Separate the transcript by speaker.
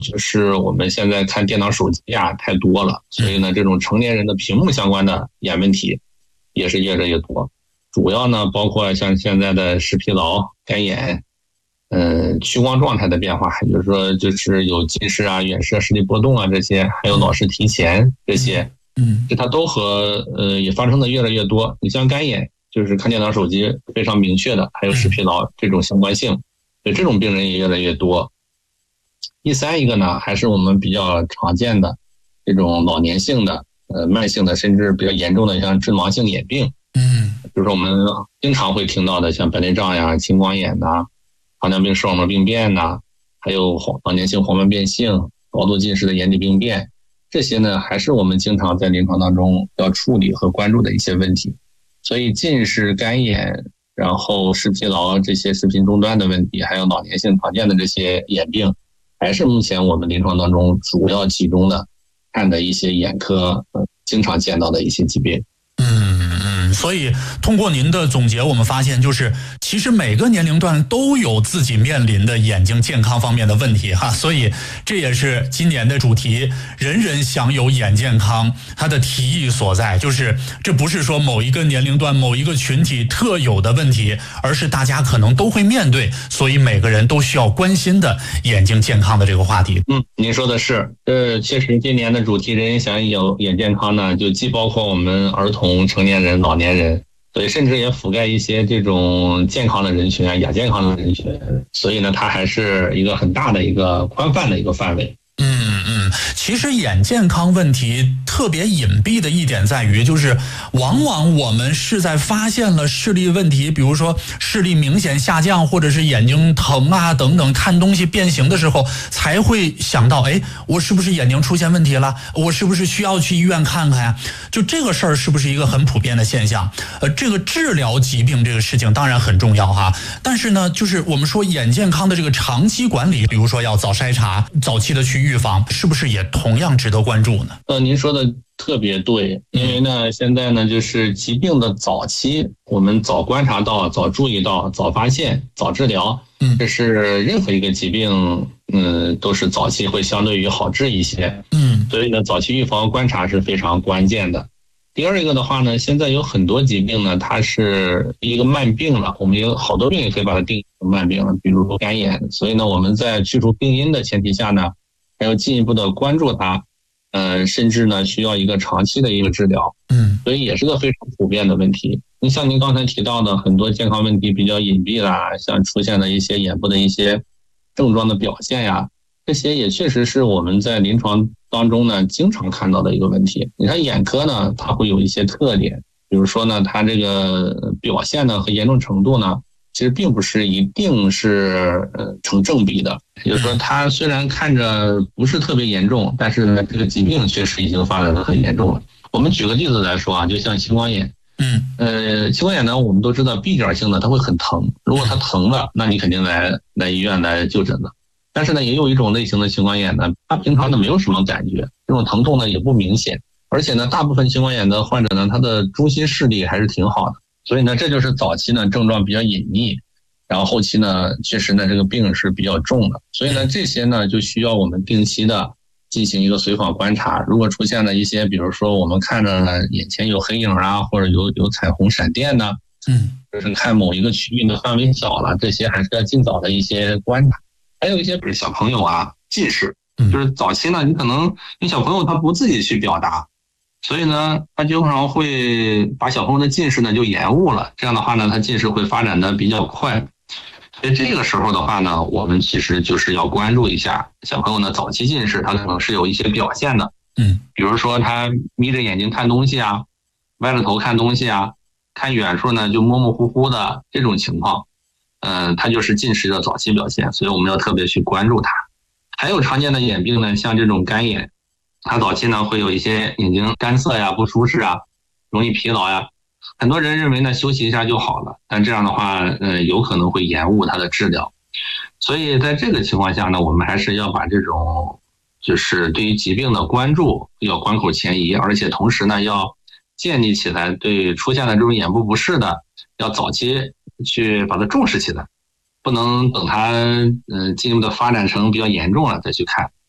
Speaker 1: 就是我们现在看电脑手机啊太多了，所以呢这种成年人的屏幕相关的眼问题也是越来越多。主要呢包括像现在的视疲劳、干眼，屈光状态的变化，也就是说就是有近视啊、远视、视力波动啊这些，还有老视提前这些，这它都和也发生的越来越多。你像干眼，就是看电脑手机非常明确的，还有视疲劳这种相关性，所以这种病人也越来越多。第三一个呢，还是我们比较常见的这种老年性的、慢性的，甚至比较严重的像致盲性眼病，比如说我们经常会听到的像白内障呀、青光眼呐、糖尿病视网膜病变呐，还有老年性黄斑变性、高度近视的眼底病变，这些呢还是我们经常在临床当中要处理和关注的一些问题。所以近视、干眼，然后视疲劳这些视频终端的问题，还有老年性常见的这些眼病，还是目前我们临床当中主要集中的看的一些眼科经常见到的一些疾病。
Speaker 2: 所以通过您的总结，我们发现就是其实每个年龄段都有自己面临的眼睛健康方面的问题哈，所以这也是今年的主题，人人享有眼健康，它的提议所在，就是这不是说某一个年龄段某一个群体特有的问题，而是大家可能都会面对，所以每个人都需要关心的眼睛健康的这个话题。
Speaker 1: 您说的是，确实今年的主题人人享有眼健康呢，就既包括我们儿童、成年人、老年人，所以甚至也覆盖一些这种健康的人群啊、亚健康的人群，所以呢，它还是一个很大的一个宽泛的一个范围。
Speaker 2: 其实眼健康问题特别隐蔽的一点在于，就是往往我们是在发现了视力问题，比如说视力明显下降，或者是眼睛疼啊等等，看东西变形的时候，才会想到，我是不是眼睛出现问题了？我是不是需要去医院看看呀？就这个事儿是不是一个很普遍的现象？这个治疗疾病这个事情当然很重要哈，但是呢，就是我们说眼健康的这个长期管理，比如说要早筛查、早期的去预防，是不是也同样值得关注呢？
Speaker 1: 您说的特别对，因为呢，现在呢，就是疾病的早期，我们早观察到、早注意到、早发现、早治疗，这是任何一个疾病，都是早期会相对于好治一些，所以呢，早期预防观察是非常关键的。第二一个的话呢，现在有很多疾病呢，它是一个慢病了，我们有好多病也可以把它定义成慢病了，比如说干眼，所以呢，我们在去除病因的前提下呢，还要进一步的关注它，甚至呢需要一个长期的一个治疗，所以也是个非常普遍的问题。你像您刚才提到的很多健康问题比较隐蔽啦，像出现的一些眼部的一些症状的表现呀，这些也确实是我们在临床当中呢经常看到的一个问题。你看眼科呢，它会有一些特点，比如说呢，它这个表现呢和严重程度呢，其实并不是一定是成正比的，也就是说它虽然看着不是特别严重，但是呢这个疾病确实已经发展得很严重了。我们举个例子来说啊，就像青光眼，青光眼呢我们都知道闭点性的它会很疼，如果它疼了，那你肯定来医院来就诊了。但是呢也有一种类型的青光眼呢，它平常呢没有什么感觉，这种疼痛呢也不明显，而且呢大部分青光眼的患者呢他的中心视力还是挺好的。所以呢，这就是早期呢症状比较隐匿，然后后期呢确实呢这个病是比较重的，所以呢这些呢就需要我们定期的进行一个随访观察。如果出现了一些，比如说我们看着眼前有黑影啊，或者有彩虹闪电呢，就是看某一个区域的范围小了，这些还是要尽早的一些观察。还有一些比如小朋友啊近视，就是早期呢你可能你小朋友他不自己去表达，所以呢他经常会把小朋友的近视呢就延误了，这样的话呢他近视会发展的比较快。所以这个时候的话呢，我们其实就是要关注一下小朋友呢早期近视他可能是有一些表现的，比如说他眯着眼睛看东西啊，歪着头看东西啊，看远处呢就模模糊糊的这种情况，它就是近视的早期表现，所以我们要特别去关注它。还有常见的眼病呢，像这种干眼，它早期呢会有一些眼睛干涩呀、不舒适啊、容易疲劳呀，很多人认为呢休息一下就好了，但这样的话有可能会延误它的治疗。所以在这个情况下呢，我们还是要把这种就是对于疾病的关注要关口前移，而且同时呢要建立起来对出现了这种眼部不适的要早期去把它重视起来，不能等它进一步的发展成比较严重了再去看。